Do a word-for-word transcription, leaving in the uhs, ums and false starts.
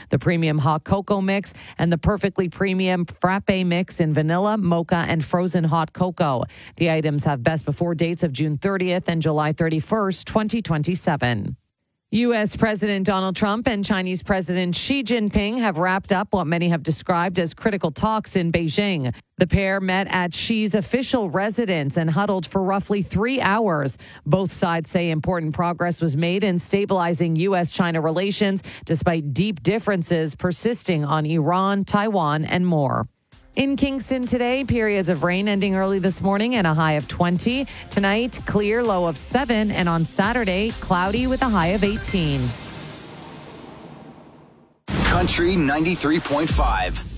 the premium hot cocoa mix, and the perfectly premium frappe mix in vanilla, mocha, and frozen hot cocoa. The items have best before dates of June thirtieth and July thirty-first, twenty twenty-seven. U S. President Donald Trump and Chinese President Xi Jinping have wrapped up what many have described as critical talks in Beijing. The pair met at Xi's official residence and huddled for roughly three hours. Both sides say important progress was made in stabilizing U S China relations, despite deep differences persisting on Iran, Taiwan, and more. In Kingston today, periods of rain ending early this morning and a high of twenty. Tonight, clear, low of seven. And on Saturday, cloudy with a high of eighteen. Country ninety-three point five.